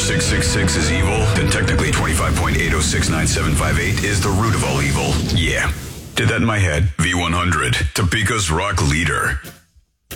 666 is evil, then technically 25.8069758 is the root of all evil. Yeah. Did that in my head. V100, Topeka's rock leader.